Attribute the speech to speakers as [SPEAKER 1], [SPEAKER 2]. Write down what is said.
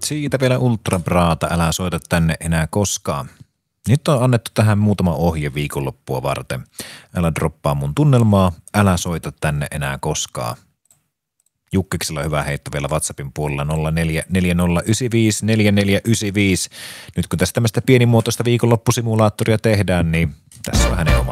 [SPEAKER 1] Siitä vielä Ultra Braata, älä soita tänne enää koskaan. Nyt on annettu tähän muutama ohje viikonloppua varten. Älä droppaa mun tunnelmaa, älä soita tänne enää koskaan. Jukkiksella on hyvä heitto vielä WhatsAppin puolella 0440954495. Nyt kun tästä tämmöistä pienimuotoista viikonloppusimulaattoria tehdään, niin tässä on hänen oma